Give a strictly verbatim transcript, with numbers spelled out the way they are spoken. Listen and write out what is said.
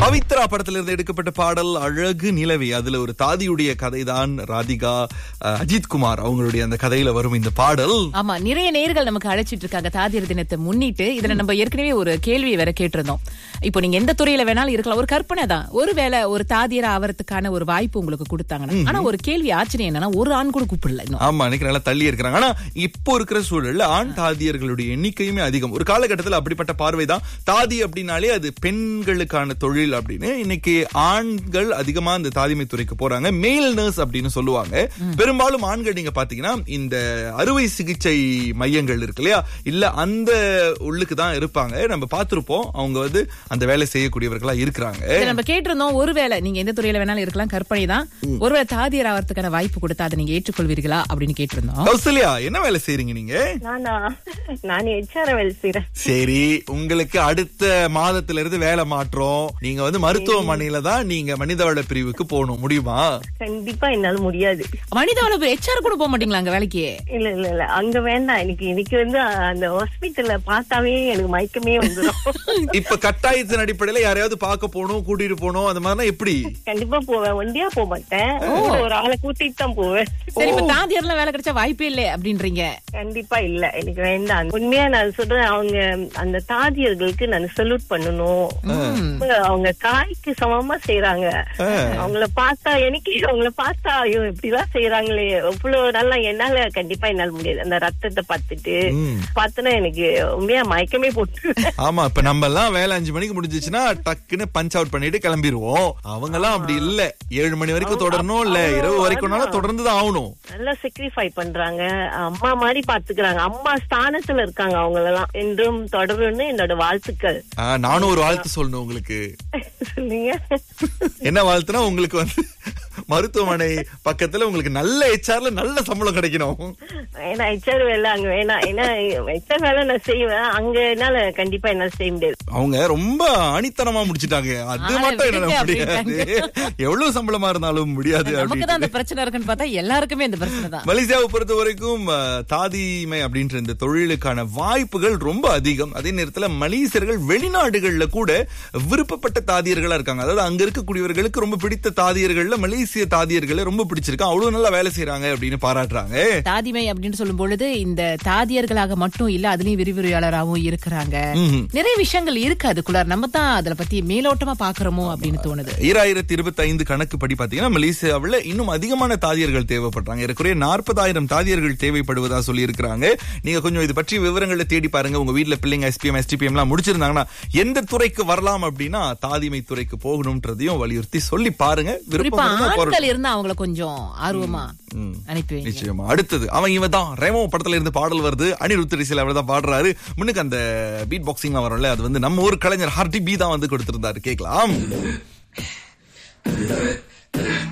பவித்ரா படத்துல இருந்து எடுக்கப்பட்ட பாடல் அழகு நிலவே. அதுல ஒரு தாதியுடைய கதை தான் ராதிகா அஜித் குமார் அவங்களுடைய அந்த கதையில வரும் இந்த பாடல். ஆமா, நிறைய நேயர்கள் நமக்கு அழைச்சிட்டு இருக்காங்க தாதியர் தினத்தை முன்னிட்டு. இதுல நம்ம ஏற்கனவே ஒரு கேள்வி வேற கேட்டிருந்தோம். இப்போ நீங்க எந்த துறையில வேணாலும் இருக்கலாம், ஒரு கற்பனை தான். ஒருவேளை ஒரு தாதியர் ஆவறதுக்கான ஒரு வாய்ப்பு உங்களுக்கு கொடுத்தாங்கன்னா, ஆனா ஒரு கேள்வி ஆச்சரியம் என்னன்னா ஒரு ஆண் கூட கூப்பிடல இன்னும். ஆமா, இன்னைக்கு நல்லா தள்ளி இருக்கிறாங்க. ஆனா இப்போ இருக்கிற சூழல்ல ஆண் தாதியர்களுடைய எண்ணிக்கையுமே அதிகம். ஒரு காலகட்டத்தில் அப்படிப்பட்ட பார்வைதான் தாதி அப்படின்னாலே அது பெண்களுக்கான தொழில் அப்படின்னு. இன்னைக்கு ஆண்கள் அதிகமா இந்த தாதிமை துறைக்கு போறாங்க. மேல் நர்ஸ் அப்படின்னு சொல்லுவாங்க. பெரும்பாலும் ஆண்கள் நீங்க பாத்தீங்கன்னா இந்த அறுவை சிகிச்சை மையங்கள் இருக்கு இல்லையா, இல்ல அந்த உள்ளுக்கு தான் இருப்பாங்க. நம்ம பார்த்திருப்போம், அவங்க வந்து அந்த வேலை செய்யக்கூடியவர்களா இருக்கிறாங்க. நம்ம கேட்டிருந்தோம், ஒருவேளை நீங்க எந்த துறையில வேணாலும் இருக்கலாம், கற்பனை தான், ஒருவேளை தாதியர் ஆவறதுக்கான வாய்ப்பு கொடுத்தா அதை நீங்க ஏற்றுக்கொள்வீர்களா அப்படின்னு கேட்டிருந்தோம். கௌசல்யா, என்ன வேலை செய்றீங்க நீங்க? நான் ஹெச்ஆர் வேலை செய்றேன். சரி, உங்களுக்கு அடுத்த மாதத்துல இருந்து வேலை மாற்றம். நீங்க வந்து மருத்துவமனையில தான் நீங்க மனிதவள பிரிவுக்கு போகணும், முடியுமா? கண்டிப்பா என்னால முடியாது. மனிதவள ஹெச்ஆர் கூட போக மாட்டீங்களா அங்க வேலைக்கு? இல்ல இல்ல இல்ல, அங்க வேண்டாம். எனக்கு இன்னைக்கு வந்து அந்த ஹாஸ்பிட்டல்ல பார்த்தாவே எனக்கு மயக்கமே வந்துடும். இப்ப கட்டாயத்தின் அடிப்படையில யாரையாவது பார்க்க போகணும், கூட்டிட்டு போகணும், அந்த மாதிரினா எப்படி? கண்டிப்பா போவேன். ஒண்டியா போக மாட்டேன், ஒரு ஆளை கூட்டிட்டு தான் போவேன். சரி, இப்ப தாதியர்லாம் வேலை கிடைச்சா வாய்ப்பே இல்லை அப்படின்றீங்க? கண்டிப்பா இல்ல, எனக்கு வேண்டாம். உண்மையா நான் சொல்றேன், அவங்க அந்த தாதியர்களுக்கு நான் சல்யூட் பண்ணணும். அவங்க காய்க்கு சமமா செய்யறாங்க. அவங்கள பார்த்தா எனக்கு அவங்கள பார்த்தா ஐயோ இப்படிலாம் செய்யறாங்களே, அவ்வளவு நல்லா. என்னால கண்டிப்பா என்னால முடியாது. அந்த ரத்தத்தை பார்த்துட்டு பார்த்தனா எனக்கு உண்மையா மயக்கமே போட்டு. ஆமா, இப்ப நம்ம எல்லாம் வேலை அஞ்சு மணிக்கு முடிஞ்சிச்சுன்னா டக்குன்னு பஞ்ச் அவுட் பண்ணிட்டு கிளம்பிடுவோம். அவங்க எல்லாம் அப்படி இல்ல, ஏழு மணி வரைக்கும் தொடரணும், இல்ல இரவு வரைக்கும் தொடர்ந்துதான் ஆகணும். நல்லா சாக்ரிஃபை பண்றாங்க, அம்மா மாதிரி பாத்துக்கிறாங்க, அம்மா ஸ்தானத்துல இருக்காங்க. அவங்க எல்லாம் என்றும் தொடரும்னு என்னோட வாழ்த்துக்கள். நானும் ஒரு வாழ்த்து சொல்லணும் உங்களுக்கு. சொல்லுங்க. என்ன வாழ்த்துனா, உங்களுக்கு வந்து மருத்துவமனை பக்கத்துல உங்களுக்கு நல்ல ஹெச்ஆர்ல நல்ல சம்பளம் கிடைக்கணும். ஏன்னா ஹெச்ஆர் வேலை அங்க வேணாம். ஏன்னா ஹெச்ஆர் வேலை நான் செய்வேன், அங்க என்னால கண்டிப்பா என்னால செய்ய முடியாது. அவங்க ரொம்ப அணித்தனமா முடிச்சிட்டாங்க, அது மட்டும் என்னால முடியாது. எவ்வளவு சம்பளமா இருந்தாலும் முடியாது. நமக்குதான் அந்த பிரச்சனை இருக்குன்னு பார்த்தா எல்லாருக்குமே இந்த பிரச்சனை தான். மலேசியாவை பொறுத்த வரைக்கும் தாதிமை அப்படின்ற இந்த தொழிலுக்கான வாய்ப்புகள் ரொம்ப அதிகம். அதே நேரத்துல மலேசியர்கள் வெளிநாடுகள்ல கூட விருப்பப்பட்ட தாதியர்களா இருக்காங்க. அதாவது அங்க இருக்கக்கூடியவர்களுக்கு ரொம்ப பிடித்த தாதியர்கள்ல மலேசிய தாதியர்களை ரொம்ப பிடிச்சிருக்கு, அவ்வளவு நல்லா வேலை செய்யறாங்க அப்படின்னு பாராட்டுறாங்க. தாதிமை அப்படின்னு சொல்லும் பொழுது இந்த தாதியர்களாக மட்டும் இல்ல, அதுலயும் விரிவுரையாளராகவும் இருக்கிறாங்க. நிறைய விஷயங்கள் இருக்கு அதுக்குள்ள, நம்ம தான் அதுல பத்தி மேலோட்டமா பாக்குறோமோ அப்படின்னு தோணுது. ஈராயிரத்தி இருபத்தி ஐந்து கணக்கு படி பாத்தீங்கன்னா மலேசியாவில் இன்னும் அதிகமான தாதியர்கள் தேவைப்படுறாங்க. ஏறக்குறைய நாற்பதாயிரம் தாதியர்கள் தேவைப்படுவதா சொல்லி இருக்கிறாங்க. நீங்க கொஞ்சம் இது பற்றி விவரங்களை தேடி பாருங்க. உங்க வீட்டுல பிள்ளைங்க எஸ்பிஎம் எஸ்டிபிஎம் எல்லாம் முடிச்சிருந்தாங்கன்னா எந்த துறைக்கு வரலாம் அப்படின்னா தாதிமை துறைக்கு போகணும்ன்றதையும் வலியுறுத்தி சொல்லி பாருங்க. ஆண்கள் இருந்தா அவங்கள கொஞ்சம் ஆர்வமா அனுப்பி நிச்சயமா. அடுத்தது அவன் இவன் தான் ரெமோ படத்துல இருந்து பாடல் வருது. அனிருத் ரிசில் அவர் தான் பாடுறாரு. முன்னுக்கு அந்த பீட் பாக்ஸிங் வரும்ல, அது வந்து நம்ம ஊர் கலைஞர் ஹார்டி பி தான் வந்து கொடுத்திருந்தாரு. கேட்கலாம்.